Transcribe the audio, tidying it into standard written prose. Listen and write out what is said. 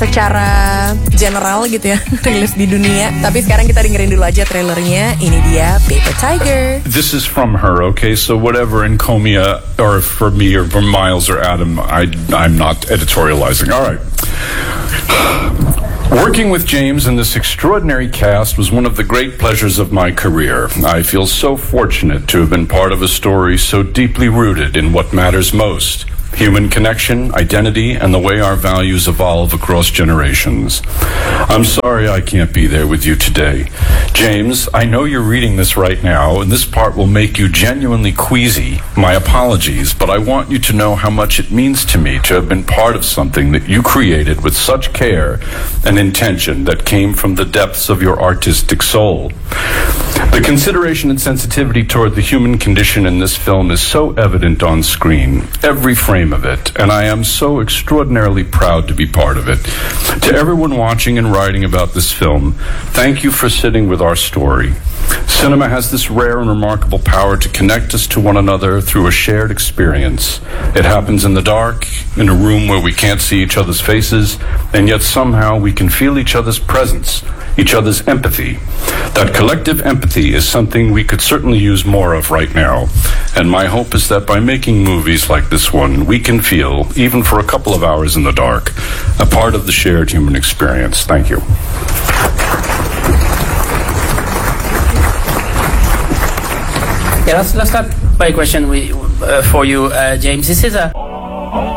secara general gitu ya, rilis di dunia. Tapi sekarang kita dengerin dulu aja trailernya. Ini dia Paper Tiger. This is from her, okay? So whatever Encomia, or for me, or for Miles or Adam, I'm not editorializing. All right. Working with James and this extraordinary cast was one of the great pleasures of my career. I feel so fortunate to have been part of a story so deeply rooted in what matters most: human connection, identity, and the way our values evolve across generations. I'm sorry I can't be there with you today. James, I know you're reading this right now, and this part will make you genuinely queasy. My apologies, but I want you to know how much it means to me to have been part of something that you created with such care and intention that came from the depths of your artistic soul. The consideration and sensitivity toward the human condition in this film is so evident on screen, every frame of it, and I am so extraordinarily proud to be part of it. To everyone watching and writing about this film, thank you for sitting with our story. Cinema has this rare and remarkable power to connect us to one another through a shared experience. It happens in the dark, in a room where we can't see each other's faces, and yet somehow we can feel each other's presence, each other's empathy. That collective empathy is something we could certainly use more of right now. And my hope is that by making movies like this one, we can feel, even for a couple of hours in the dark, a part of the shared human experience. Thank you. Yeah, let's start by a question for you, James. This is a